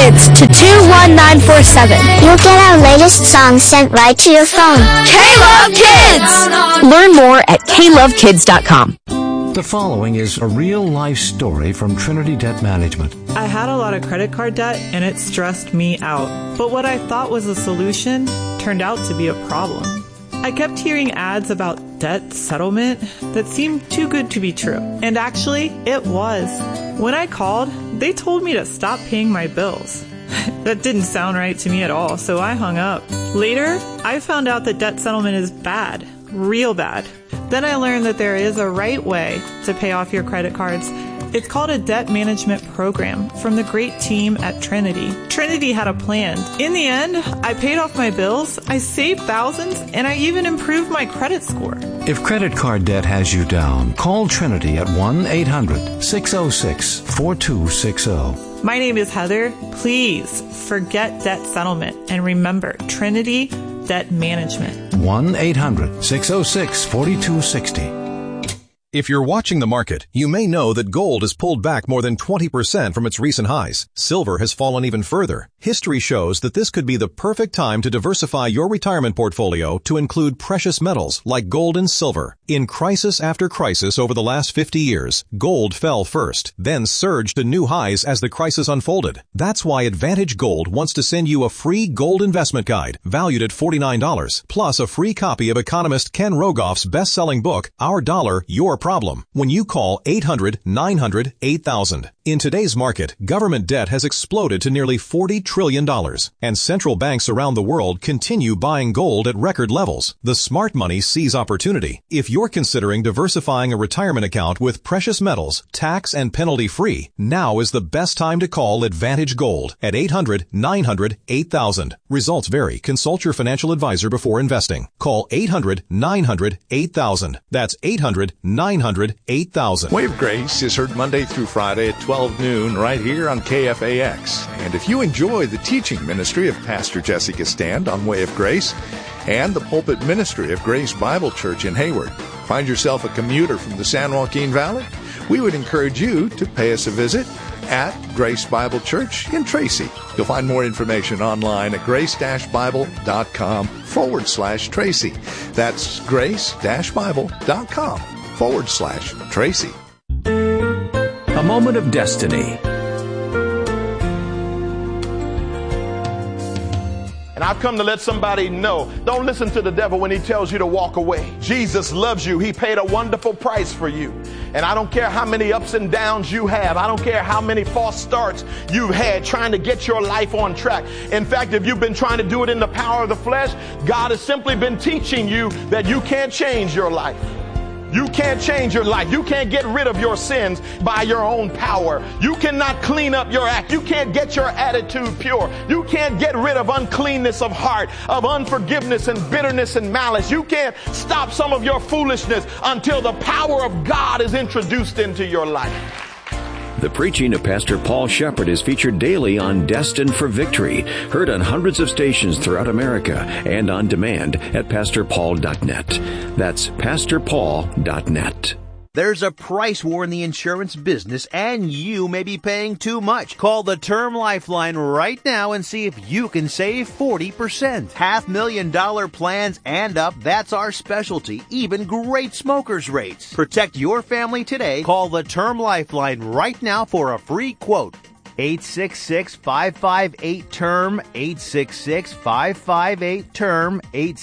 Kids to 21947. You'll get our latest songs sent right to your phone. K-Love Kids! Learn more at klovekids.com. The following is a real-life story from Trinity Debt Management. I had a lot of credit card debt, and it stressed me out. But what I thought was a solution turned out to be a problem. I kept hearing ads about debt settlement that seemed too good to be true. And actually, it was. When I called, they told me to stop paying my bills. That didn't sound right to me at all, so I hung up. Later, I found out that debt settlement is bad. Real bad. Then I learned that there is a right way to pay off your credit cards. It's called a debt management program from the great team at Trinity. Trinity had a plan. In the end, I paid off my bills, I saved thousands, and I even improved my credit score. If credit card debt has you down, call Trinity at 1-800-606-4260. My name is Heather. Please forget debt settlement and remember Trinity Debt Management. 1-800-606-4260. If you're watching the market, you may know that gold has pulled back more than 20% from its recent highs. Silver has fallen even further. History shows that this could be the perfect time to diversify your retirement portfolio to include precious metals like gold and silver. In crisis after crisis over the last 50 years, gold fell first, then surged to new highs as the crisis unfolded. That's why Advantage Gold wants to send you a free gold investment guide valued at $49, plus a free copy of economist Ken Rogoff's best-selling book, Our Dollar, Your Problem, when you call 800-900-8000. In today's market, government debt has exploded to nearly $40 trillion, and central banks around the world continue buying gold at record levels. The smart money sees opportunity. If you're considering diversifying a retirement account with precious metals, tax and penalty free, now is the best time to call Advantage Gold at 800-900-8000. Results vary. Consult your financial advisor before investing. Call 800-900-8000. That's 800-900-8000. Way of Grace is heard Monday through Friday at 12 noon right here on KFAX. And if you enjoy the teaching ministry of Pastor Jessica Stand on Way of Grace and the pulpit ministry of Grace Bible Church in Hayward, find yourself a commuter from the San Joaquin Valley, we would encourage you to pay us a visit at Grace Bible Church in Tracy. You'll find more information online at grace-bible.com/Tracy. That's grace-bible.com/Tracy. A moment of destiny. And I've come to let somebody know, don't listen to the devil when he tells you to walk away. Jesus loves you. He paid a wonderful price for you. And I don't care how many ups and downs you have. I don't care how many false starts you've had trying to get your life on track. In fact, if you've been trying to do it in the power of the flesh, God has simply been teaching you that you can't change your life. You can't change your life. You can't get rid of your sins by your own power. You cannot clean up your act. You can't get your attitude pure. You can't get rid of uncleanness of heart, of unforgiveness and bitterness and malice. You can't stop some of your foolishness until the power of God is introduced into your life. The preaching of Pastor Paul Shepherd is featured daily on Destined for Victory, heard on hundreds of stations throughout America and on demand at pastorpaul.net. That's pastorpaul.net. There's a price war in the insurance business, and you may be paying too much. Call the Term Lifeline right now and see if you can save 40%. $500,000 plans and up, that's our specialty. Even great smokers' rates. Protect your family today. Call the Term Lifeline right now for a free quote. 866-558-TERM, 866-558-TERM,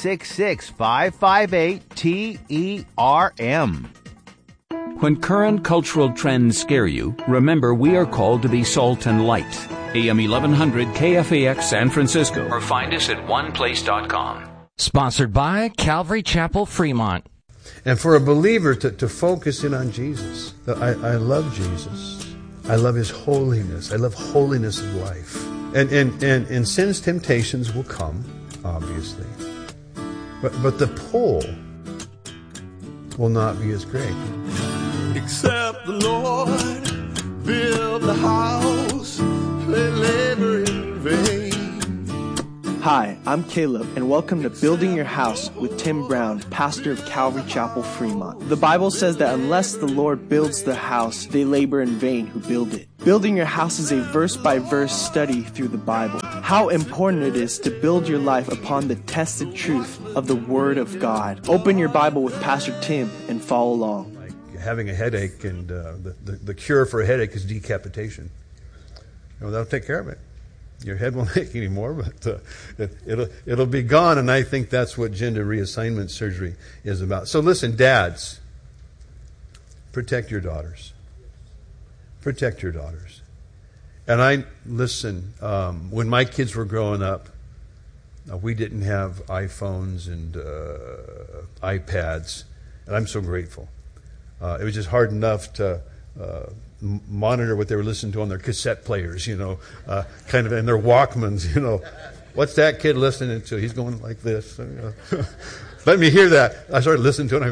866-558-TERM. When current cultural trends scare you, remember we are called to be salt and light. AM 1100 KFAX San Francisco. Or find us at oneplace.com. Sponsored by Calvary Chapel, Fremont. And for a believer to focus in on Jesus. I love Jesus. I love His holiness. I love holiness of life. And sin's temptations will come, obviously. But the pull will not be as great. Except the Lord build the house, they labor in vain. Hi, I'm Caleb, and welcome to Building Your House with Tim Brown, pastor of Calvary Chapel, Fremont. The Bible says that unless the Lord builds the house, they labor in vain who build it. Building Your House is a verse-by-verse study through the Bible. How important it is to build your life upon the tested truth of the Word of God. Open your Bible with Pastor Tim and follow along. Like having a headache, and the cure for a headache is decapitation. That'll take care of it. Your head won't ache anymore, but it'll be gone, and I think that's what gender reassignment surgery is about. So listen, dads, protect your daughters. Protect your daughters. And when my kids were growing up, we didn't have iPhones and iPads, and I'm so grateful. It was just hard enough to monitor what they were listening to on their cassette players, kind of, and their Walkmans, What's that kid listening to? He's going like this. Let me hear that. I started listening to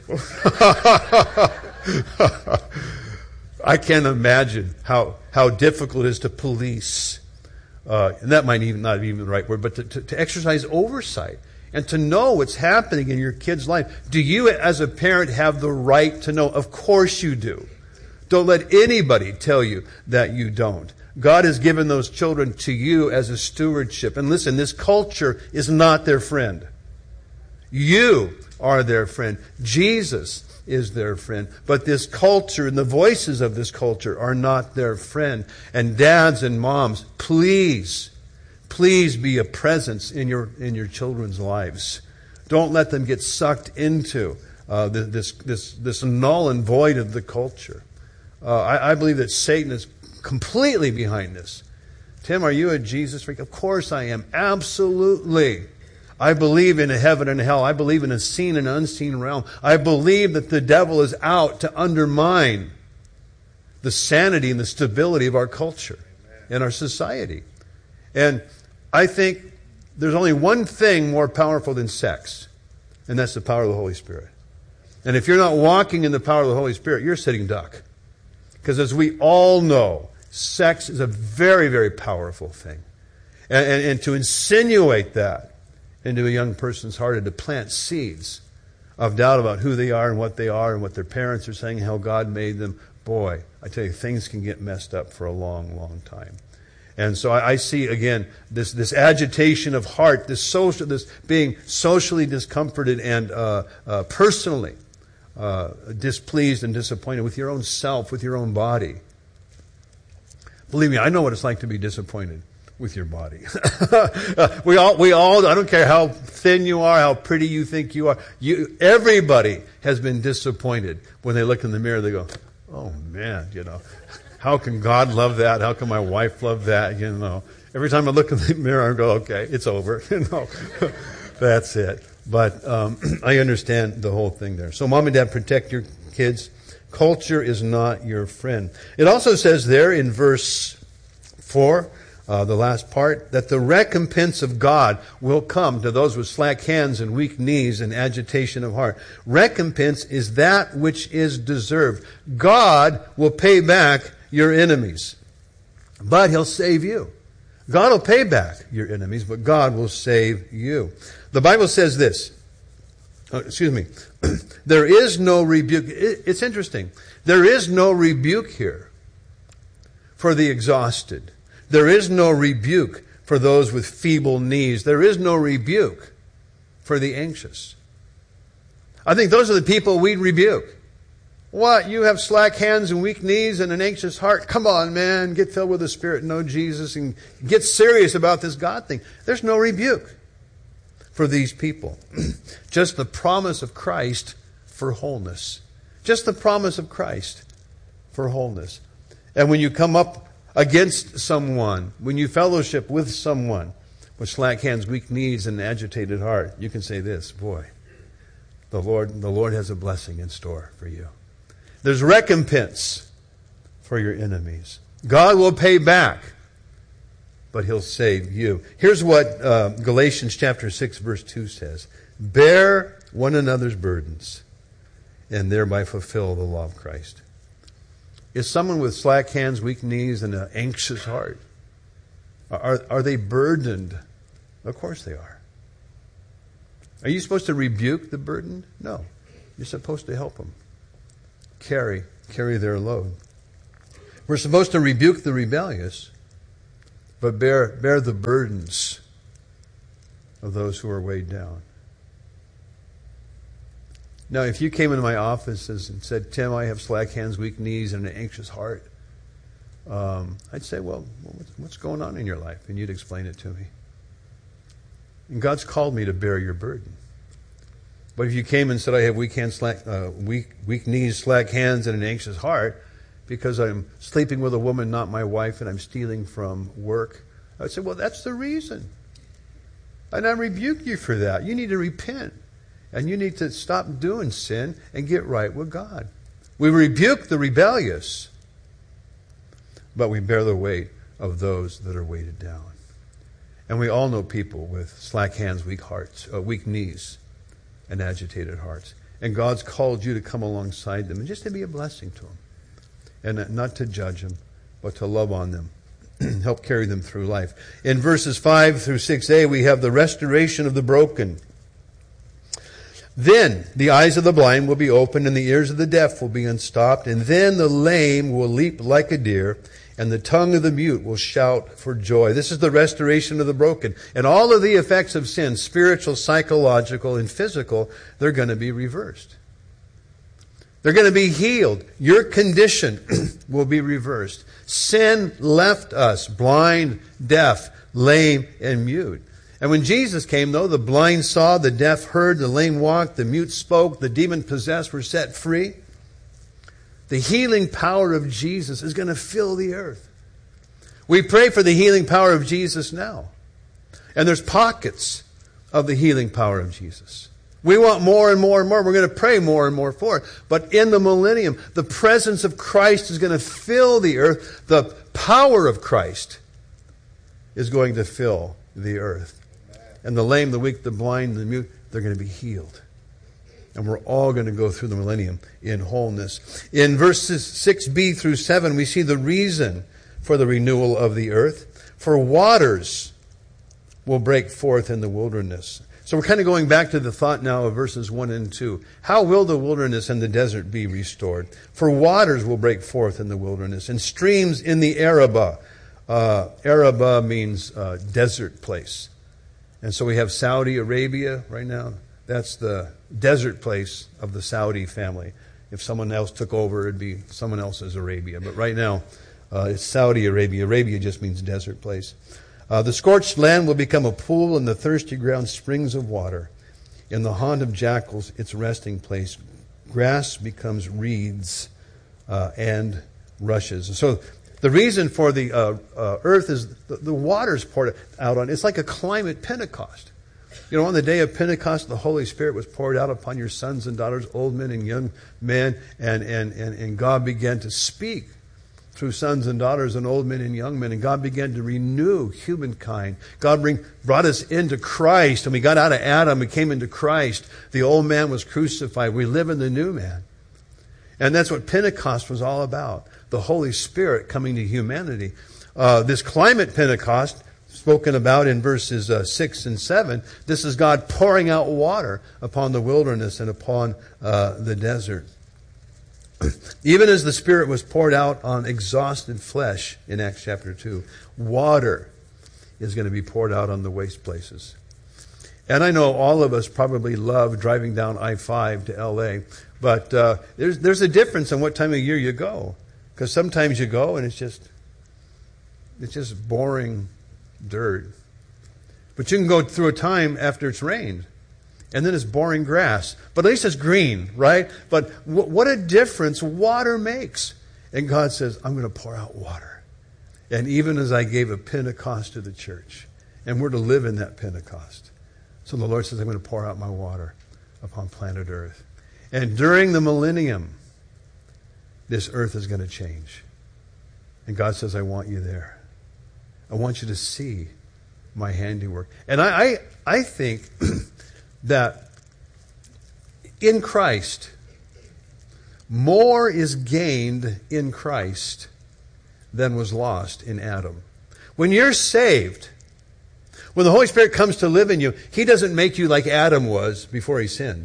it. I can't imagine how difficult it is to police, and that might not even be the right word, but to exercise oversight and to know what's happening in your kid's life. Do you, as a parent, have the right to know? Of course you do. Don't let anybody tell you that you don't. God has given those children to you as a stewardship. And listen, this culture is not their friend. You are their friend. Jesus is their friend. But this culture and the voices of this culture are not their friend. And dads and moms, please be a presence in your children's lives. Don't let them get sucked into this null and void of the culture. I believe that Satan is completely behind this. Tim, are you a Jesus freak? Of course I am. Absolutely. I believe in a heaven and hell. I believe in a seen and unseen realm. I believe that the devil is out to undermine the sanity and the stability of our culture and our society. And I think there's only one thing more powerful than sex, and that's the power of the Holy Spirit. And if you're not walking in the power of the Holy Spirit, you're a sitting duck. Because as we all know, sex is a very, very powerful thing. And to insinuate that into a young person's heart and to plant seeds of doubt about who they are and what their parents are saying, how God made them, boy, I tell you, things can get messed up for a long, long time. And so I see, again, this agitation of heart, this being socially discomforted and personally displeased and disappointed with your own self, with your own body. Believe me, I know what it's like to be disappointed with your body. we all, I don't care how thin you are, how pretty you think you are, everybody has been disappointed when they look in the mirror. They go, oh man, how can God love that? How can my wife love that? Every time I look in the mirror, I go, okay, it's over. That's it. But I understand the whole thing there. So mom and dad, protect your kids. Culture is not your friend. It also says there in verse 4, the last part, that the recompense of God will come to those with slack hands and weak knees and agitation of heart. Recompense is that which is deserved. God will pay back your enemies, but He'll save you. God will pay back your enemies, but God will save you. The Bible says this. There is no rebuke. It's interesting. There is no rebuke here for the exhausted. There is no rebuke for those with feeble knees. There is no rebuke for the anxious. I think those are the people we rebuke. What? You have slack hands and weak knees and an anxious heart? Come on, man. Get filled with the Spirit. Know Jesus and get serious about this God thing. There's no rebuke for these people. Just the promise of Christ for wholeness. Just the promise of Christ for wholeness. And when you come up against someone, when you fellowship with someone with slack hands, weak knees, and an agitated heart, you can say this, boy, the Lord has a blessing in store for you. There's recompense for your enemies. God will pay back, but He'll save you. Here's what Galatians chapter 6 verse 2 says. Bear one another's burdens and thereby fulfill the law of Christ. Is someone with slack hands, weak knees, and an anxious heart, are they burdened? Of course they are. Are you supposed to rebuke the burden? No. You're supposed to help them carry their load. We're supposed to rebuke the rebellious, but bear the burdens of those who are weighed down. Now, if you came into my offices and said, Tim, I have slack hands, weak knees, and an anxious heart, I'd say, well, what's going on in your life? And you'd explain it to me. And God's called me to bear your burden. But if you came and said, I have weak knees, slack hands, and an anxious heart, because I'm sleeping with a woman, not my wife, and I'm stealing from work, I'd say, well, that's the reason. And I rebuke you for that. You need to repent. And you need to stop doing sin and get right with God. We rebuke the rebellious, but we bear the weight of those that are weighted down. And we all know people with slack hands, weak knees, and agitated hearts. And God's called you to come alongside them and just to be a blessing to them. And not to judge them, but to love on them. Help carry them through life. In verses 5 through 6a, we have the restoration of the broken. Then the eyes of the blind will be opened, and the ears of the deaf will be unstopped, and then the lame will leap like a deer, and the tongue of the mute will shout for joy. This is the restoration of the broken. And all of the effects of sin, spiritual, psychological, and physical, they're going to be reversed. They're going to be healed. Your condition will be reversed. Sin left us blind, deaf, lame, and mute. And when Jesus came, though, the blind saw, the deaf heard, the lame walked, the mute spoke, the demon-possessed were set free. The healing power of Jesus is going to fill the earth. We pray for the healing power of Jesus now. And there's pockets of the healing power of Jesus. We want more and more and more. We're going to pray more and more for it. But in the millennium, the presence of Christ is going to fill the earth. The power of Christ is going to fill the earth. And the lame, the weak, the blind, the mute, they're going to be healed. And we're all going to go through the millennium in wholeness. In verses 6b through 7, we see the reason for the renewal of the earth. For waters will break forth in the wilderness. So we're kind of going back to the thought now of verses 1 and 2. How will the wilderness and the desert be restored? For waters will break forth in the wilderness, and streams in the Arabah. Arabah means desert place. And so we have Saudi Arabia right now. That's the desert place of the Saudi family. If someone else took over, it'd be someone else's Arabia. But right now, it's Saudi Arabia. Arabia just means desert place. The scorched land will become a pool, and the thirsty ground springs of water. In the haunt of jackals, its resting place, grass becomes reeds and rushes. And so the reason for the earth is the water's poured out on. It's like a climate Pentecost. You know, on the day of Pentecost, the Holy Spirit was poured out upon your sons and daughters, old men and young men, and God began to speak through sons and daughters and old men and young men, and God began to renew humankind. God brought us into Christ, and we got out of Adam and came into Christ. The old man was crucified. We live in the new man. And that's what Pentecost was all about, the Holy Spirit coming to humanity. This climate Pentecost, spoken about in verses 6 and 7, this is God pouring out water upon the wilderness and upon the desert. Even as the Spirit was poured out on exhausted flesh in Acts chapter 2, water is going to be poured out on the waste places. And I know all of us probably love driving down I-5 to L.A., but there's a difference in what time of year you go. Because sometimes you go and it's just boring dirt. But you can go through a time after it's rained, and then it's boring grass. But at least it's green, right? But what a difference water makes. And God says, I'm going to pour out water. And even as I gave a Pentecost to the church, and we're to live in that Pentecost. So the Lord says, I'm going to pour out my water upon planet Earth. And during the millennium, this earth is going to change. And God says, I want you there. I want you to see my handiwork. And I think that in Christ, more is gained in Christ than was lost in Adam. When you're saved, when the Holy Spirit comes to live in you, He doesn't make you like Adam was before he sinned.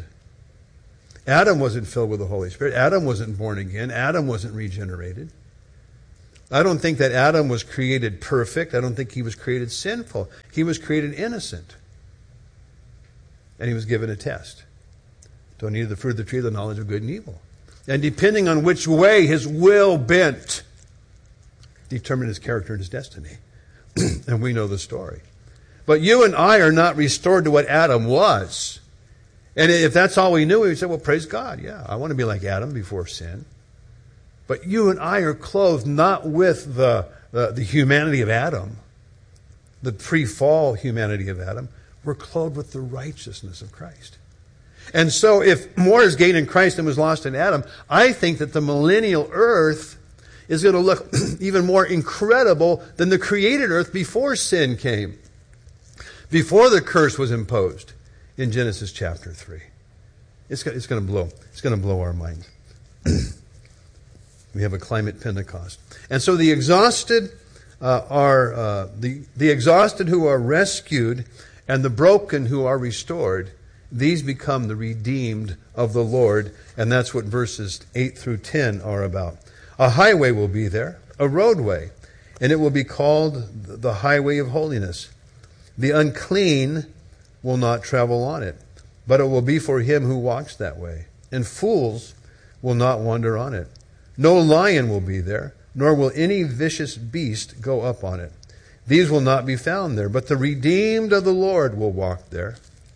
Adam wasn't filled with the Holy Spirit. Adam wasn't born again. Adam wasn't regenerated. I don't think that Adam was created perfect. I don't think he was created sinful. He was created innocent. And he was given a test. Don't eat of the fruit of the tree of the knowledge of good and evil. And depending on which way his will bent, determined his character and his destiny. And we know the story. But you and I are not restored to what Adam was. And if that's all we knew, we would say, well, praise God. Yeah, I want to be like Adam before sin. But you and I are clothed not with the humanity of Adam, the pre-fall humanity of Adam. We're clothed with the righteousness of Christ. And so if more is gained in Christ than was lost in Adam, I think that the millennial earth is going to look even more incredible than the created earth before sin came, before the curse was imposed in Genesis chapter 3. It's going to blow our minds. We have a climate Pentecost. And so the exhausted are the exhausted who are rescued, and the broken who are restored. These become the redeemed of the Lord, and that's what verses 8 through 10 are about. A highway will be there, a roadway, and it will be called the highway of holiness. The unclean will not travel on it, but it will be for him who walks that way. And fools will not wander on it. No lion will be there, nor will any vicious beast go up on it. These will not be found there, but the redeemed of the Lord will walk there.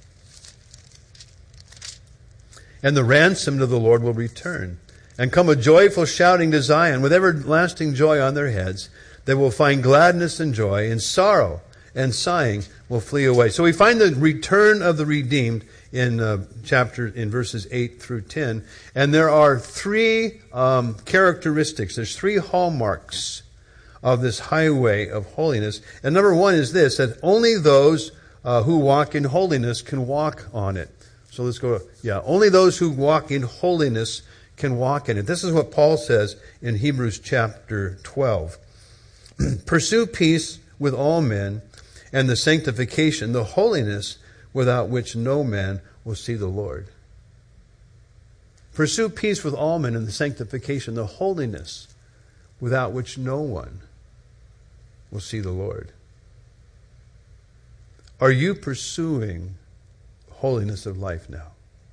And the ransomed of the Lord will return, and come a joyful shouting to Zion, with everlasting joy on their heads. They will find gladness and joy, and sorrow and sighing will flee away. So we find the return of the redeemed in verses 8 through 10. And there are three characteristics. There's three hallmarks of this highway of holiness. And number one is this, that only those who walk in holiness can walk on it. So let's go, only those who walk in holiness can walk in it. This is what Paul says in Hebrews chapter 12. Pursue peace with all men and the sanctification, the holiness without which no man will see the Lord. Pursue peace with all men and the sanctification, the holiness without which no one will see the Lord. Are you pursuing holiness of life now?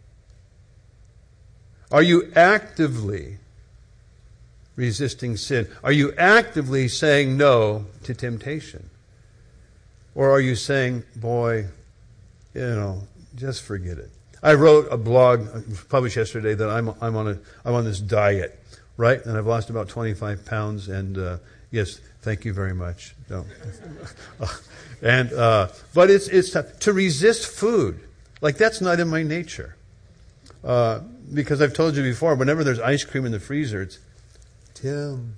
Are you actively resisting sin? Are you actively saying no to temptation? Or are you saying, boy, just forget it? I wrote a blog published yesterday that I'm on this diet, right? And I've lost about 25 pounds. And yes, thank you very much. No. But it's tough to resist food. Like, that's not in my nature. Because I've told you before, whenever there's ice cream in the freezer, it's Tim,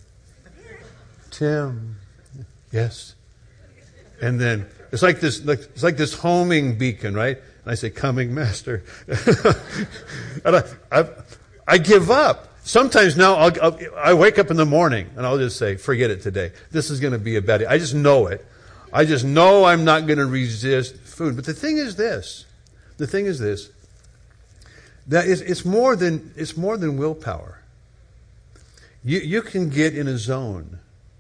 yes. And then it's like this homing beacon, right? And I say, "Coming, Master." And I give up. Sometimes now I wake up in the morning and I'll just say, "Forget it today. This is going to be a bad day." I just know it. I just know I'm not going to resist food. But the thing is this. That it's more than willpower. You can get in a zone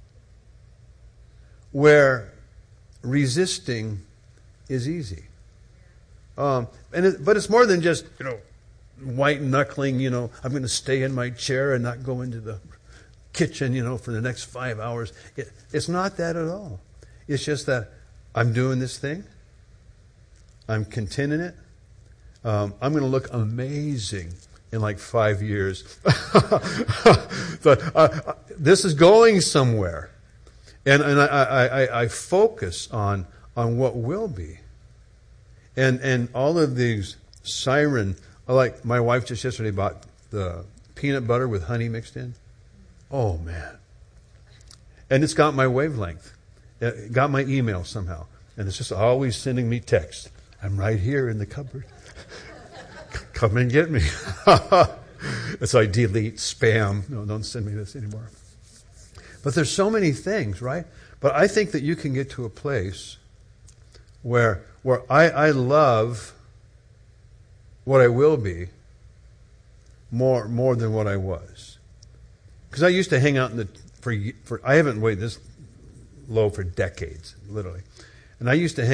where resisting is easy. But it's more than just, white knuckling, I'm going to stay in my chair and not go into the kitchen, for the next 5 hours. It's not that at all. It's just that I'm doing this thing. I'm content in it. I'm going to look amazing in like 5 years. This is going somewhere. And I focus on what will be. And all of these like my wife just yesterday bought the peanut butter with honey mixed in. Oh, man. And it's got my wavelength. It got my email somehow. And it's just always sending me texts. I'm right here in the cupboard. Come and get me. So I delete spam. No, don't send me this anymore. But there's so many things, right? But I think that you can get to a place where I love what I will be more than what I was. Because I used to hang out in the I haven't weighed this low for decades, literally. And I used to